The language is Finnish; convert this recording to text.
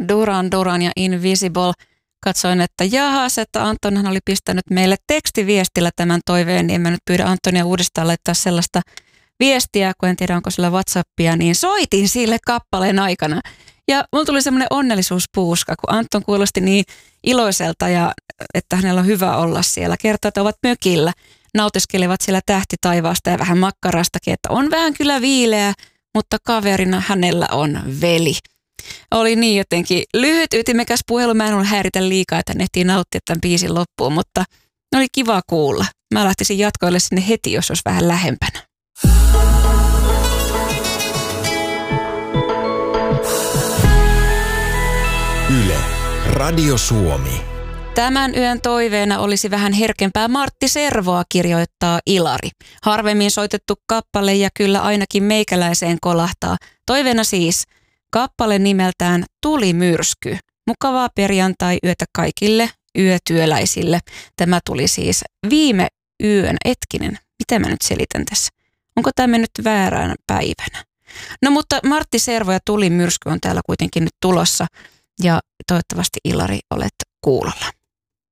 Duran Duran ja Invisible. Katsoin, että jahas, että Antonhan oli pistänyt meille tekstiviestillä tämän toiveen, niin en mä nyt pyydä Antonia uudestaan laittaa sellaista viestiä, kun en tiedä onko sillä WhatsAppia, niin soitin sille kappaleen aikana. Ja mulla tuli semmoinen onnellisuuspuuska, kun Anton kuulosti niin iloiselta ja että hänellä on hyvä olla siellä. Kertoo, että ovat mökillä, nautiskelevat siellä tähtitaivaasta ja vähän makkarastakin, että on vähän kyllä viileä, mutta kaverina hänellä on veli. Oli niin jotenkin lyhyt ytimekäs puhelu, mä en ollut häiritä liikaa, että ehtii nauttia tämän biisin loppuun, mutta oli kiva kuulla. Mä lähtisin jatkoille sinne heti, jos olisi vähän lähempänä. Yle, Radio Suomi. Tämän yön toiveena olisi vähän herkempää Martti Servoa, kirjoittaa Ilari. Harvemmin soitettu kappale ja kyllä ainakin meikäläiseen kolahtaa. Toiveena siis kappale nimeltään Tulimyrsky. Mukavaa perjantai-yötä kaikille yötyöläisille. Tämä tuli siis viime yön. Etkinen, mitä mä nyt selitän tässä? Onko tämä mennyt väärään päivänä? No mutta Martti Servo ja Tulimyrsky on täällä kuitenkin nyt tulossa ja toivottavasti Ilari olet kuulolla.